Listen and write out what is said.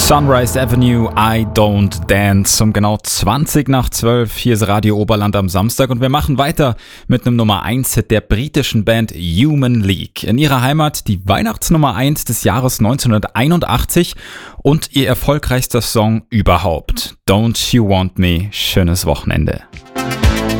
Sunrise Avenue, I Don't Dance. Um genau 20 nach 12. Hier ist Radio Oberland am Samstag und wir machen weiter mit einem Nummer 1-Hit der britischen Band Human League. In ihrer Heimat die Weihnachtsnummer 1 des Jahres 1981 und ihr erfolgreichster Song überhaupt. Don't You Want Me? Schönes Wochenende.